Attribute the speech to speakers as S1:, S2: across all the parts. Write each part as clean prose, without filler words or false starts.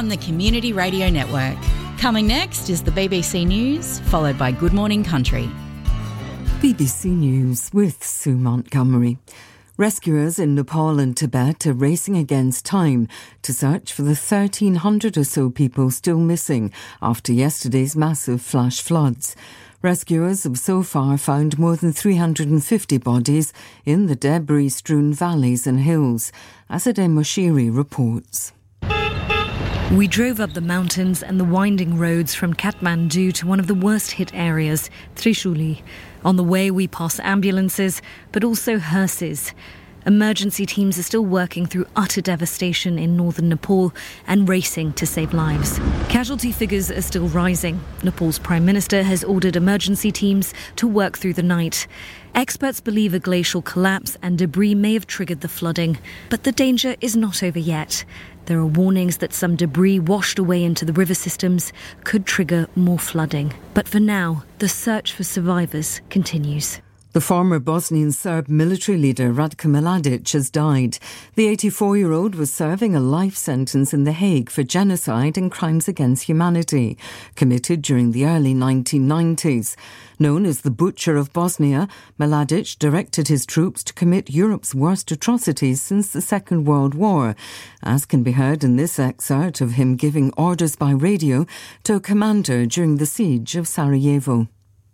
S1: on the Community Radio Network. Coming next is the BBC News, followed by Good Morning Country.
S2: BBC News with Sue Montgomery. Rescuers in Nepal and Tibet are racing against time to search for the 1,300 or so people still missing after yesterday's massive flash floods. Rescuers have so far found more than 350 bodies in the debris-strewn valleys and hills. Azadeh Moshiri reports.
S3: We drove up the mountains and the winding roads from Kathmandu to one of the worst-hit areas, Trishuli. On the way, we pass ambulances, but also hearses. Emergency teams are still working through utter devastation in northern Nepal and racing to save lives. Casualty figures are still rising. Nepal's Prime Minister has ordered emergency teams to work through the night. Experts believe a glacial collapse and debris may have triggered the flooding, but the danger is not over yet. There are warnings that some debris washed away into the river systems could trigger more flooding. But for now, the search for survivors continues.
S2: The former Bosnian Serb military leader Ratko Mladic has died. The 84-year-old was serving a life sentence in The Hague for genocide and crimes against humanity, committed during the early 1990s. Known as the Butcher of Bosnia, Mladic directed his troops to commit Europe's worst atrocities since the Second World War, as can be heard in this excerpt of him giving orders by radio to a commander during the siege of Sarajevo.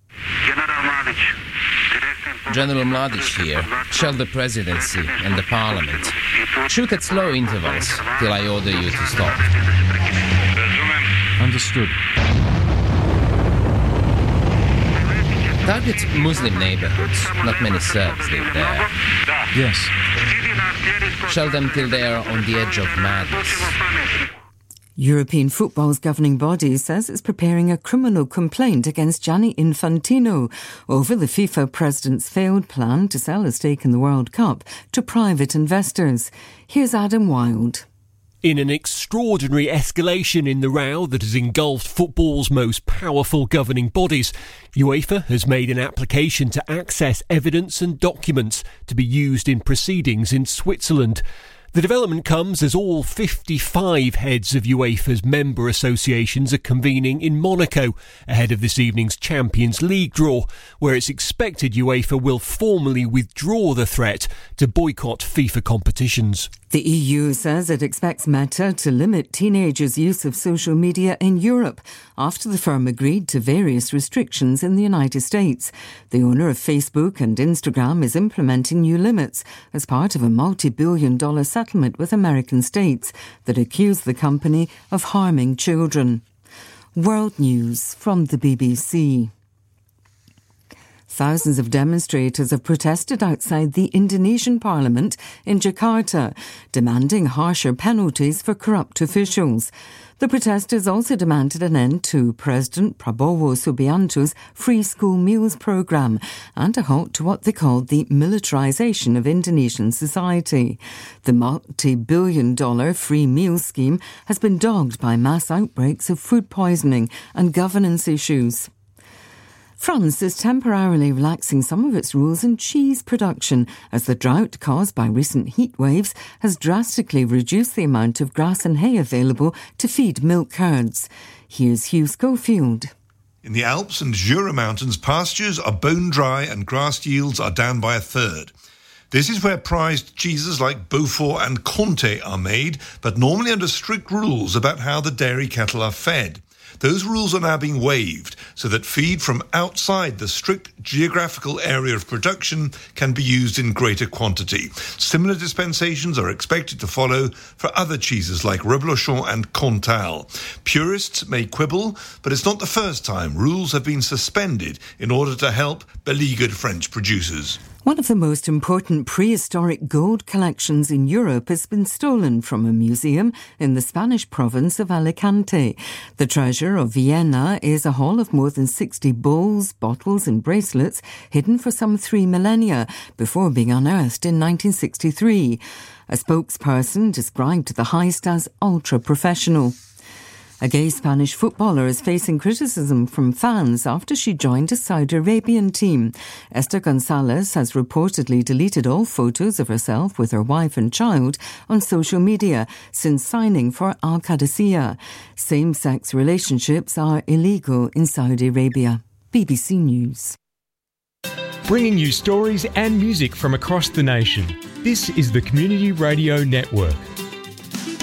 S4: General Mladic here, shall the presidency and the parliament. Shoot at slow intervals till I order you to stop.
S5: Understood.
S4: Target Muslim neighborhoods. Not many Serbs live there.
S5: Yes.
S4: Shell them till they are on the edge of madness.
S2: European football's governing body says it's preparing a criminal complaint against Gianni Infantino over the FIFA president's failed plan to sell a stake in the World Cup to private investors. Here's Adam Wilde.
S6: In an extraordinary escalation in the row that has engulfed football's most powerful governing bodies, UEFA has made an application to access evidence and documents to be used in proceedings in Switzerland. The development comes as all 55 heads of UEFA's member associations are convening in Monaco ahead of this evening's Champions League draw, where it's expected UEFA will formally withdraw the threat to boycott FIFA competitions.
S2: The EU says it expects Meta to limit teenagers' use of social media in Europe after the firm agreed to various restrictions in the United States. The owner of Facebook and Instagram is implementing new limits as part of a multi-billion-dollar settlement with American states that accuse the company of harming children. World News from the BBC. Thousands of demonstrators have protested outside the Indonesian parliament in Jakarta, demanding harsher penalties for corrupt officials. The protesters also demanded an end to President Prabowo Subianto's free school meals programme and a halt to what they called the militarisation of Indonesian society. The multi-billion-dollar free meal scheme has been dogged by mass outbreaks of food poisoning and governance issues. France is temporarily relaxing some of its rules in cheese production as the drought caused by recent heat waves has drastically reduced the amount of grass and hay available to feed milk herds. Here's Hugh Schofield.
S7: In the Alps and Jura Mountains, pastures are bone dry and grass yields are down by a third. This is where prized cheeses like Beaufort and Comté are made, but normally under strict rules about how the dairy cattle are fed. Those rules are now being waived so that feed from outside the strict geographical area of production can be used in greater quantity. Similar dispensations are expected to follow for other cheeses like Reblochon and Cantal. Purists may quibble, but it's not the first time rules have been suspended in order to help beleaguered French producers.
S2: One of the most important prehistoric gold collections in Europe has been stolen from a museum in the Spanish province of Alicante. The treasure of Vienna is a haul of more than 60 bowls, bottles and bracelets hidden for some 3 millennia before being unearthed in 1963. A spokesperson described the heist as ultra-professional. A gay Spanish footballer is facing criticism from fans after she joined a Saudi Arabian team. Esther Gonzalez has reportedly deleted all photos of herself with her wife and child on social media since signing for Al Qadisiyah. Same-sex relationships are illegal in Saudi Arabia. BBC News.
S5: Bringing you stories and music from across the nation. This is the Community Radio Network.